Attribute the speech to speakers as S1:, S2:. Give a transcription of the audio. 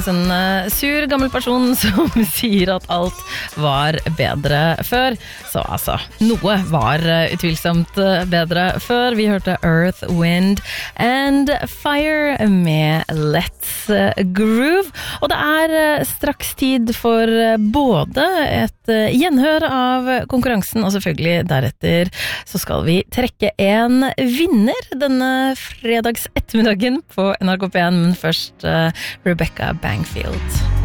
S1: En sur gammel person som sier at alt var bedre før. Så altså, noe var utvilsomt bedre før. Vi hørte Earth, Wind and Fire med Let's Groove. Og det straks tid for både et gjenhør av konkurransen, og selvfølgelig deretter så skal vi trekke en vinner denne fredags ettermiddagen på NRK P1, men først Rebecca Bangfield.